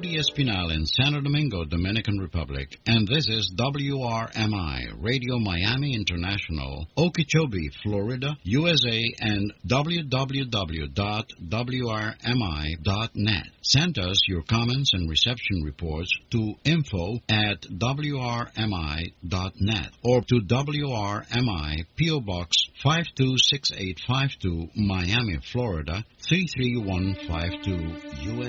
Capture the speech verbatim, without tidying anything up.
Rudy Espinal in Santo Domingo, Dominican Republic. And this is W R M I, Radio Miami International, Okeechobee, Florida, U S A, and w w w dot w r m i dot net. Send us your comments and reception reports to info at w r m i dot net or to W R M I, P O. Box five two six eight five two, Miami, Florida, three three one five two, U S A.